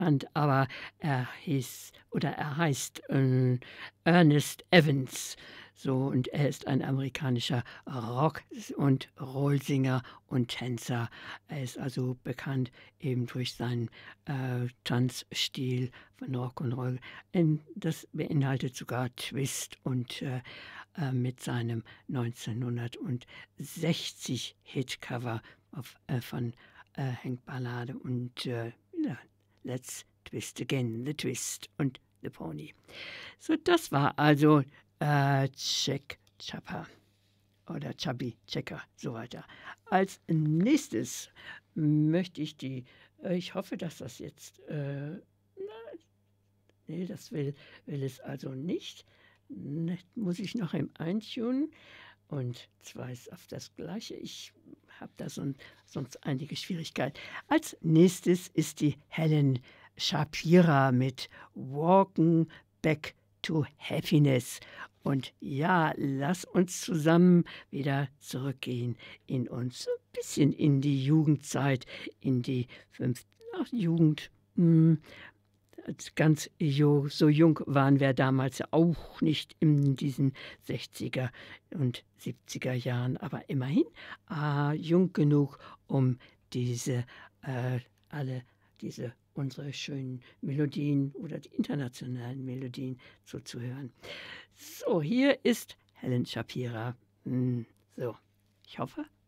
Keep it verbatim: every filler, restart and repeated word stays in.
bekannt, aber er hieß oder er heißt, ähm, Ernest Evans. So, und er ist ein amerikanischer Rock und Rollsinger und Tänzer. Er ist also bekannt eben durch seinen, äh, Tanzstil von Rock'n'Roll. Ähm, das beinhaltet sogar Twist und, äh, äh, mit seinem neunzehnhundertsechzig Hitcover auf äh, von, äh, Hank Ballade und, äh, ja, „Let's Twist Again, the Twist und the Pony." So, das war also, äh, Jack Chapper oder Chubby Checker, so weiter. Als Nächstes möchte ich die äh, ich hoffe, dass das jetzt, äh na, ne, das will will es also nicht. Ne, muss ich noch im eintunen und zwar ist auf das Gleiche. Ich habe da son sonst einige Schwierigkeiten. Als Nächstes ist die Helen Shapira mit „Walking Back to Happiness." Und ja, lass uns zusammen wieder zurückgehen in uns so 'n bisschen in die Jugendzeit, in die fünf ach, Jugend, hm, als ganz jo so jung waren wir damals ja auch nicht in diesen sechziger und siebziger Jahren, aber immerhin, ah, jung genug, um diese, äh alle diese unsere schönen Melodien oder die internationalen Melodien zuzuhören. So, hier ist Helen Shapira. Hm, so, ich hoffe,